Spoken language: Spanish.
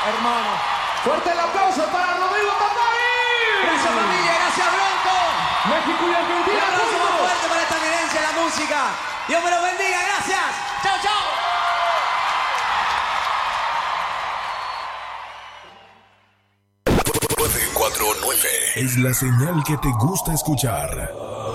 hermano. Fuerte el aplauso para Rodrigo Tatay. Gracias familia, gracias Bronco. México y Argentina. Un aplauso más juntos. fuerte para esta eminencia de la música. Dios me lo bendiga, gracias. Chao, chao. Es la señal que te gusta escuchar.